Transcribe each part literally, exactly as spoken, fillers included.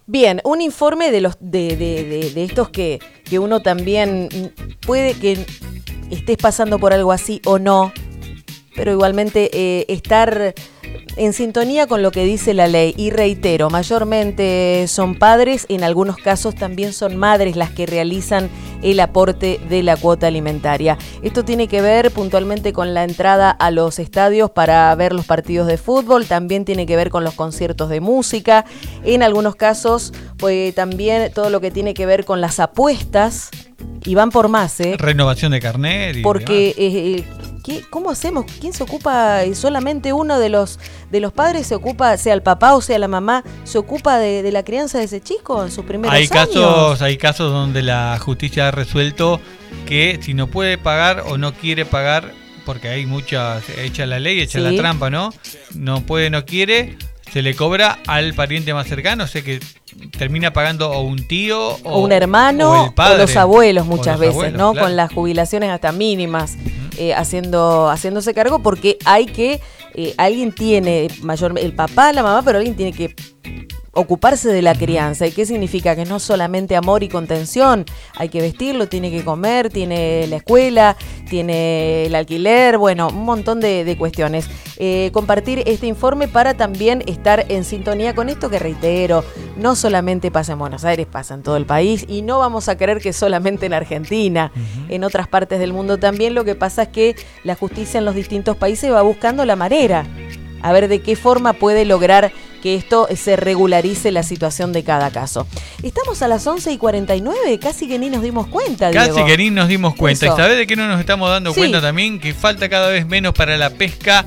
Bien, un informe de los de, de, de, de estos que, que uno también puede que estés pasando por algo así o no, pero igualmente eh, estar en sintonía con lo que dice la ley. Y reitero, mayormente son padres, en algunos casos también son madres las que realizan el aporte de la cuota alimentaria. Esto tiene que ver puntualmente con la entrada a los estadios para ver los partidos de fútbol, también tiene que ver con los conciertos de música, en algunos casos pues también todo lo que tiene que ver con las apuestas, y van por más, ¿eh? Renovación de carnet y porque eh, ¿qué, ¿cómo hacemos? ¿Quién se ocupa? Solamente uno de los de los padres se ocupa, sea el papá o sea la mamá, se ocupa de, de la crianza de ese chico en sus primeros hay años. Casos, hay casos donde la justicia ha resuelto que si no puede pagar o no quiere pagar, porque hay muchas, echa la ley, echa sí. la trampa, ¿no? No puede, no quiere, se le cobra al pariente más cercano, o sea que termina pagando o un tío o, o un hermano o, el padre, o los abuelos muchas los veces, abuelos, ¿no? Claro. Con las jubilaciones hasta mínimas, uh-huh. eh, haciendo haciéndose cargo, porque hay que, eh, alguien tiene, mayor el papá, la mamá, pero alguien tiene que ocuparse de la crianza. ¿Y qué significa? Que no solamente amor y contención, hay que vestirlo, tiene que comer, tiene la escuela, tiene el alquiler, bueno, un montón de, de cuestiones. Eh, compartir este informe para también estar en sintonía con esto que reitero, no solamente pasa en Buenos Aires, pasa en todo el país y no vamos a creer que solamente en Argentina, uh-huh. en otras partes del mundo también. Lo que pasa es que la justicia en los distintos países va buscando la manera, a ver de qué forma puede lograr que esto se regularice la situación de cada caso. Estamos a las once y cuarenta y nueve, casi que ni nos dimos cuenta, Diego. Casi que ni nos dimos cuenta. Eso. ¿Y sabés de qué no nos estamos dando sí. cuenta también? Que falta cada vez menos para la pesca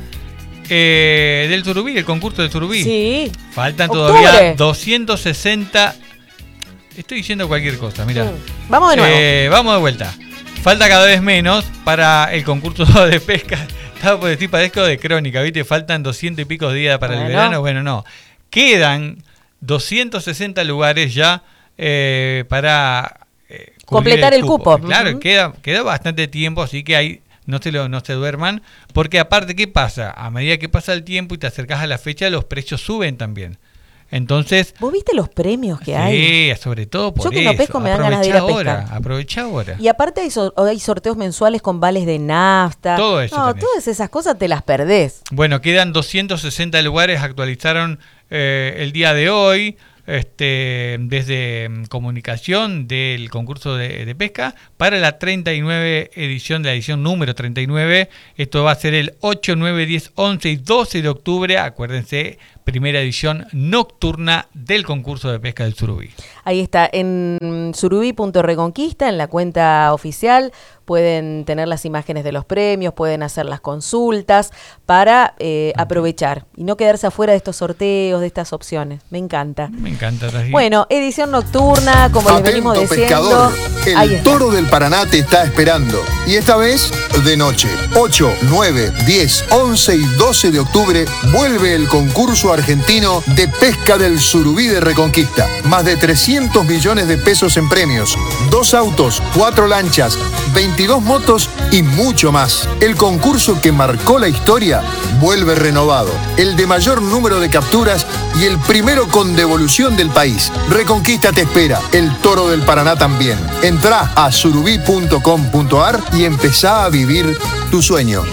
eh, del surubí, el concurso del surubí. Sí. Faltan Octubre. todavía doscientos sesenta. Estoy diciendo cualquier cosa, mirá. Mm. Vamos de nuevo. Eh, vamos de vuelta. Falta cada vez menos para el concurso de pesca. Estaba por decir, padezco de crónica, ¿viste? Faltan doscientos y pico días para bueno. el verano. Bueno, no. Quedan doscientos sesenta lugares ya eh, para eh, completar el cupo. cupo. Claro, uh-huh. queda, queda bastante tiempo, así que hay, no se, lo, no se duerman. Porque aparte, ¿qué pasa? A medida que pasa el tiempo y te acercas a la fecha, los precios suben también. Entonces, ¿vos viste los premios que sí, hay? Sí, sobre todo por Yo que eso. no pesco me dan ganas de ir a pescar. Ahora, aprovecha ahora. Y aparte hay, so- hay sorteos mensuales con vales de nafta. Todo eso No, tenés. todas esas cosas te las perdés. Bueno, quedan doscientos sesenta lugares, actualizaron eh, el día de hoy. Este, desde um, comunicación del concurso de, de pesca para la treinta y nueve edición, de la edición número treinta y nueve. Esto va a ser el ocho, nueve, diez, once y doce de octubre. Acuérdense, primera edición nocturna del concurso de pesca del surubí. Ahí está, en surubí punto reconquista, en la cuenta oficial, pueden tener las imágenes de los premios, pueden hacer las consultas para eh, aprovechar y no quedarse afuera de estos sorteos, de estas opciones. Me encanta. Me encanta. Tassi. Bueno, edición nocturna, como les venimos Atento, diciendo. pescador, Ahí el está. Toro del Paraná te está esperando. Y esta vez de noche. ocho, nueve, diez, once y doce de octubre vuelve el concurso argentino de pesca del surubí de Reconquista. Más de trescientos millones de pesos en premios. Dos autos, cuatro lanchas, veintidós motos y mucho más. El concurso que marcó la historia vuelve renovado. El de mayor número de capturas y el primero con devolución del país. Reconquista te espera. El Toro del Paraná también. Entrá a surubí punto com punto ar y empezá a vivir tu sueño.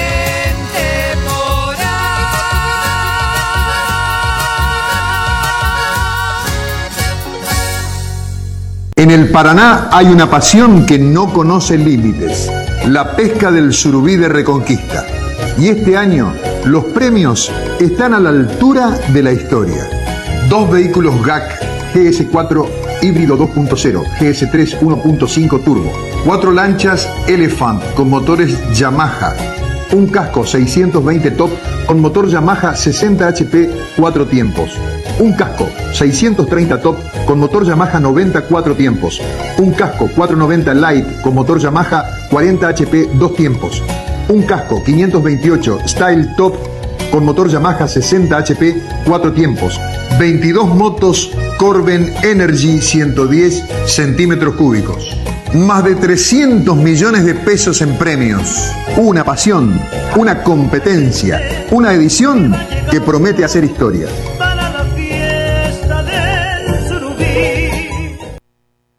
En el Paraná hay una pasión que no conoce límites, la pesca del surubí de Reconquista. Y este año los premios están a la altura de la historia. Dos vehículos G A C G S cuatro híbrido dos punto cero, G S tres uno punto cinco turbo, cuatro lanchas Elephant con motores Yamaha, un casco seiscientos veinte top con motor Yamaha sesenta H P cuatro tiempos, un casco seiscientos treinta top con motor Yamaha noventa cuatro tiempos, un casco cuatrocientos noventa Light con motor Yamaha cuarenta H P dos tiempos, un casco quinientos veintiocho Style Top con motor Yamaha sesenta H P cuatro tiempos, veintidós motos Corben Energy ciento diez centímetros cúbicos. Más de trescientos millones de pesos en premios. Una pasión, una competencia, una edición que promete hacer historia. Para la fiesta del surubí.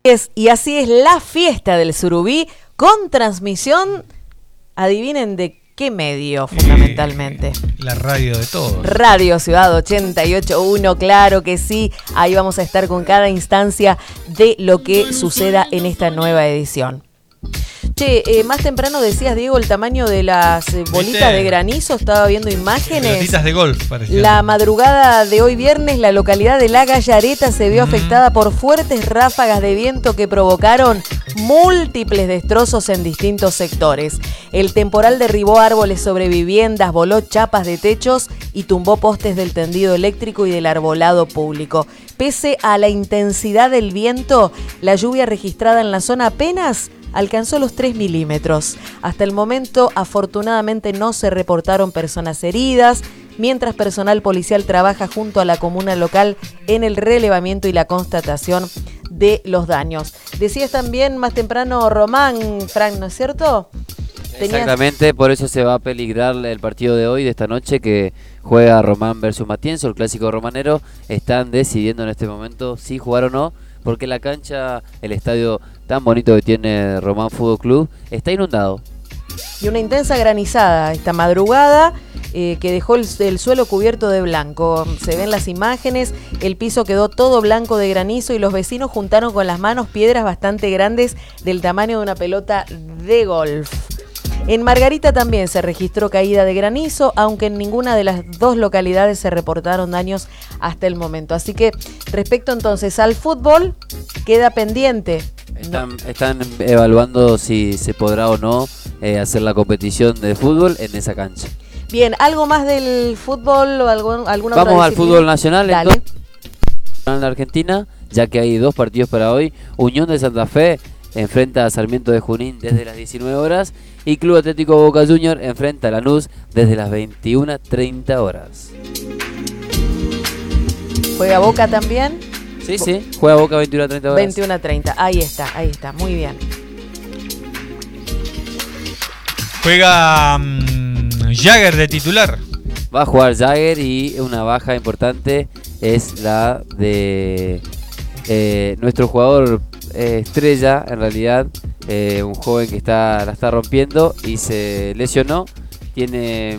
Es, y así es la fiesta del Surubí con transmisión, adivinen de qué medio fundamentalmente. Eh, la radio de todos. Radio Ciudad ochenta y ocho punto uno, claro que sí. Ahí vamos a estar con cada instancia de lo que suceda en esta nueva edición. Che, eh, más temprano decías, Diego, el tamaño de las eh, bolitas ¿Viste? de granizo. Estaba viendo imágenes. Pelotitas de golf, parecían. La madrugada de hoy viernes, la localidad de La Gallareta se vio mm. afectada por fuertes ráfagas de viento que provocaron múltiples destrozos en distintos sectores. El temporal derribó árboles sobre viviendas, voló chapas de techos y tumbó postes del tendido eléctrico y del arbolado público. Pese a la intensidad del viento, la lluvia registrada en la zona apenas alcanzó los tres milímetros. Hasta el momento, afortunadamente, no se reportaron personas heridas, mientras personal policial trabaja junto a la comuna local en el relevamiento y la constatación de los daños. Decías también más temprano, Román, Frank, ¿no es cierto? Exactamente, por eso se va a peligrar el partido de hoy, de esta noche, que juega Román versus Matienzo, el clásico romanero. Están decidiendo en este momento si jugar o no, porque la cancha, el estadio tan bonito que tiene Román Fútbol Club, está inundado. Y una intensa granizada esta madrugada eh, que dejó el, el suelo cubierto de blanco. Se ven las imágenes, el piso quedó todo blanco de granizo y los vecinos juntaron con las manos piedras bastante grandes del tamaño de una pelota de golf. En Margarita también se registró caída de granizo, aunque en ninguna de las dos localidades se reportaron daños hasta el momento. Así que respecto entonces al fútbol, queda pendiente. Están, no. están evaluando si se podrá o no eh, hacer la competición de fútbol en esa cancha. Bien, ¿algo más del fútbol o algún, alguna Vamos otra al fútbol nacional, Dale. entonces, en la Argentina, ya que hay dos partidos para hoy. Unión de Santa Fe enfrenta a Sarmiento de Junín desde las diecinueve horas y Club Atlético Boca Juniors enfrenta a Lanús desde las veintiuna treinta horas. ¿Juega Boca también? Sí, sí, juega Boca veintiuna treinta horas. veintiuna treinta, ahí está, ahí está, muy bien. Juega um, Jagger de titular. Va a jugar Jagger y una baja importante es la de eh, nuestro jugador eh, estrella, en realidad, eh, un joven que está la está rompiendo y se lesionó. Tiene...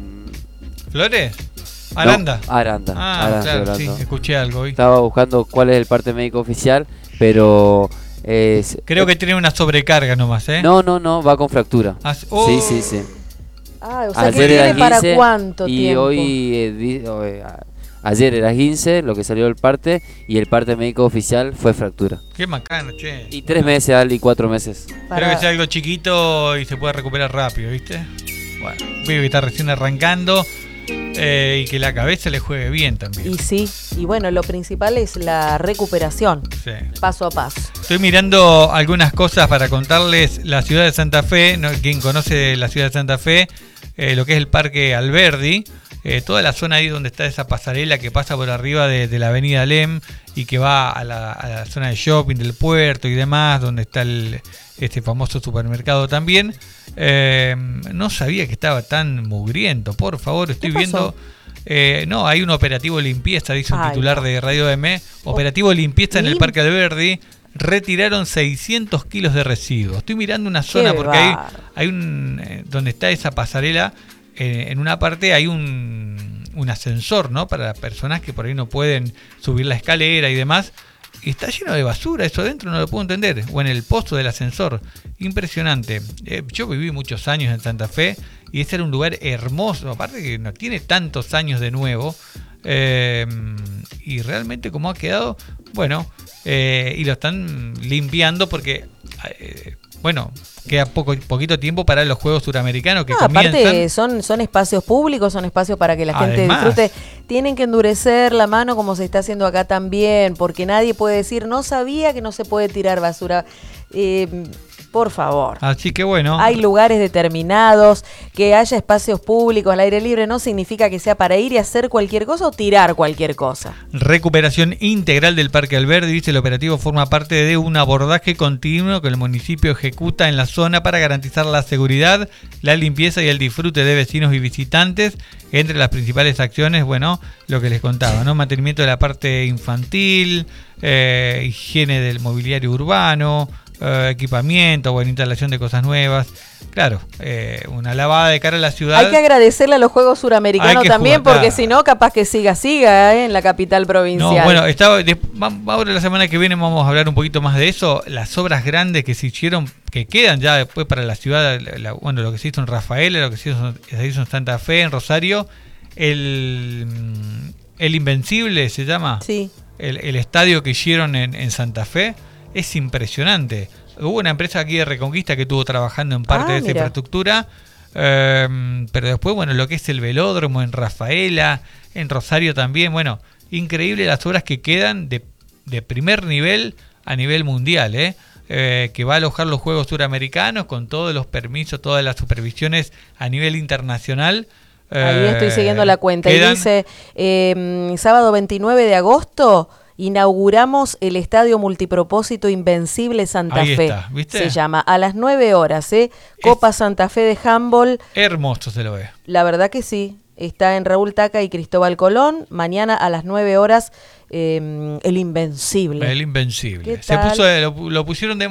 ¿Flores? Aranda. No, Aranda. Ah, Aranda, claro, Aranda. sí, escuché algo hoy. Estaba buscando cuál es el parte médico oficial, pero... Es, Creo que tiene una sobrecarga nomás, ¿eh? No, no, no, va con fractura. Ah, oh. Sí, sí, sí. Ah, o sea, ayer que era tiene para quince cuánto y tiempo. hoy eh, di, eh, ayer era quince lo que salió del parte y el parte médico oficial fue fractura. Qué macano, che. Y tres meses, Ali, y cuatro meses. Para... Creo que sea algo chiquito y se puede recuperar rápido, ¿viste? Bueno, veo que está recién arrancando eh, y que la cabeza le juegue bien también. Y sí, y bueno, lo principal es la recuperación, Sí. paso a paso. Estoy mirando algunas cosas para contarles. La ciudad de Santa Fe, ¿no? Quien conoce la ciudad de Santa Fe, eh, lo que es el Parque Alberdi, eh, toda la zona ahí donde está esa pasarela que pasa por arriba de, de la avenida Lem y que va a la, a la zona de shopping del puerto y demás, donde está el, este famoso supermercado también. Eh, no sabía que estaba tan mugriento, por favor, estoy viendo... Eh, no, hay un operativo limpieza, dice un Ay, titular no. de Radio M. Operativo limpieza en el Lim- Parque Alberdi. Retiraron seiscientos kilos de residuos. Estoy mirando una zona Qué porque hay, bárbaro. hay un... Eh, donde está esa pasarela, eh, en una parte hay un, un ascensor, ¿no? Para personas que por ahí no pueden subir la escalera y demás. Y está lleno de basura, eso adentro no lo puedo entender. O en el posto del ascensor. Impresionante. Eh, yo viví muchos años en Santa Fe y ese era un lugar hermoso. Aparte que no tiene tantos años de nuevo. Eh, y realmente como ha quedado, bueno, eh, y lo están limpiando porque, eh, bueno, queda poco, poquito tiempo para los Juegos Suramericanos que No, comienzan. aparte son, son espacios públicos, son espacios para que la gente Además. disfrute. Tienen que endurecer la mano como se está haciendo acá también, porque nadie puede decir, no sabía que no se puede tirar basura. Eh, Por favor. Así que bueno. Hay lugares determinados, que haya espacios públicos al aire libre no significa que sea para ir y hacer cualquier cosa o tirar cualquier cosa. Recuperación integral del Parque Alberdi, dice, el operativo forma parte de un abordaje continuo que el municipio ejecuta en la zona para garantizar la seguridad, la limpieza y el disfrute de vecinos y visitantes. Entre las principales acciones, bueno, lo que les contaba, ¿no? Mantenimiento de la parte infantil, eh, higiene del mobiliario urbano, Uh, equipamiento, buena instalación de cosas nuevas. Claro, eh, una lavada de cara a la ciudad. Hay que agradecerle a los Juegos Suramericanos también, jugar, porque claro. si no, capaz que siga, siga eh, en la capital provincial. No, bueno, estaba, de, ahora la semana que viene vamos a hablar un poquito más de eso. Las obras grandes que se hicieron, que quedan ya después para la ciudad, la, bueno, lo que se hizo en Rafaela, lo que se hizo, se hizo en Santa Fe, en Rosario, el, el Invencible se llama. Sí. El, el estadio que hicieron en, en Santa Fe. Es impresionante. Hubo una empresa aquí de Reconquista que estuvo trabajando en parte ah, de esa mira. infraestructura, eh, pero después, bueno, lo que es el velódromo en Rafaela, en Rosario también, bueno, increíble las obras que quedan de, de primer nivel a nivel mundial, ¿eh? Eh, que va a alojar los Juegos Suramericanos con todos los permisos, todas las supervisiones a nivel internacional. Ahí estoy siguiendo la cuenta quedan, y dice, eh, sábado veintinueve de agosto... inauguramos el Estadio Multipropósito Invencible Santa Ahí Fe. Está, ¿viste? Se llama a las nueve horas, ¿eh? Copa es Santa Fe de Handball. Hermoso se lo ve. La verdad que sí. Está en Raúl Taca y Cristóbal Colón. Mañana a las nueve horas, eh, el Invencible. El Invencible. ¿Qué Se tal? puso, lo, lo pusieron de